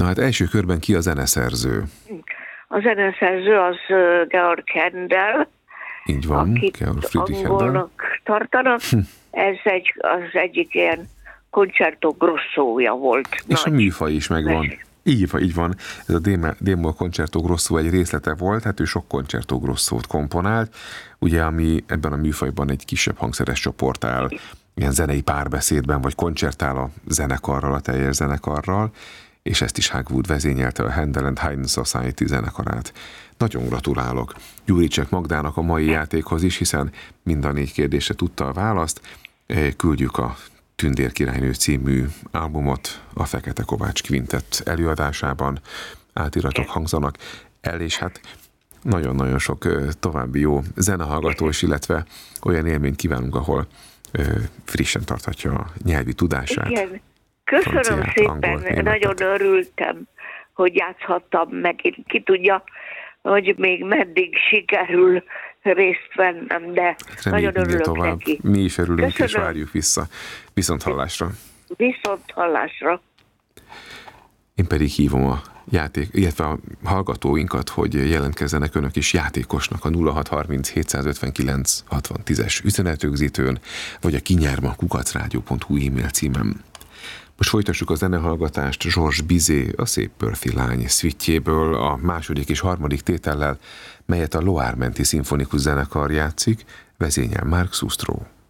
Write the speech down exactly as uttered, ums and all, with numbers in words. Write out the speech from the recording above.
Na hát első körben ki a zeneszerző? A zeneszerző az Georg Händel, Így van, akit Georg Friedrich Händel. angolnak tartanak. Hm. Ez egy, az egyik ilyen concerto grossója volt. És nagy. A műfaj is megvan. Mes- Így van, így van. Ez a D-moll Concerto Grosso egy részlete volt, hát ő sok Concerto Grossót komponált, ugye, ami ebben a műfajban egy kisebb hangszeres csoport áll, ilyen zenei párbeszédben, vagy koncertál a zenekarral, a teljes zenekarral, és ezt is Hagwood vezényelte, a Händel and Haydn Society zenekarát. Nagyon gratulálok Gyuricsek Magdának a mai játékhoz is, hiszen mind a négy kérdésre tudta a választ. Küldjük a Tündérkirálynő című albumot a Fekete Kovács Kvintett előadásában, átiratok hangzanak el, és hát nagyon-nagyon sok további jó zenehallgatós, illetve olyan élményt kívánunk, ahol frissen tarthatja a nyelvi tudását. Igen. Köszönöm franciát, szépen, angol, nagyon örültem, hogy játszhattam meg. Ki tudja, hogy még meddig sikerül részt vennem, de hát nagyon örülök tovább. Neki. Mi is örülünk, köszönöm. És várjuk vissza. Viszont hallásra. Viszont hallásra. Én pedig hívom a játék, illetve a hallgatóinkat, hogy jelentkezzenek önök is játékosnak a nulla hat harminc hétszázötvenkilenc hatvan tízes üzenetrögzítőn, vagy a kinyárma kukac rádió pont hu e-mail címem. Most folytassuk a zenehallgatást Georges Bizet, a Szép Pörfi lány szüitjéből, a második és harmadik tétellel, melyet a Loire menti szimfonikus zenekar játszik, vezényel Marc Sustro.